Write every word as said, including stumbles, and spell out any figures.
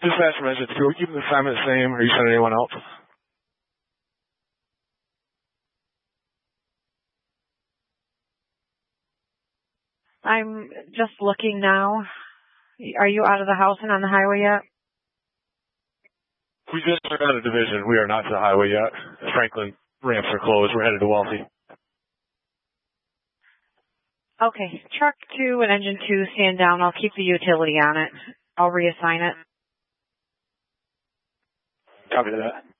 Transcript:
Dispatch message. Are we keeping the assignment the same, or are you sending anyone else? I'm just looking now. Are you out of the house and on the highway yet? We just are out of division. We are not to the highway yet. Franklin ramps are closed. We're headed to Wealthy. Okay. Truck two and engine two stand down. I'll keep the utility on it. I'll reassign it. Copy that.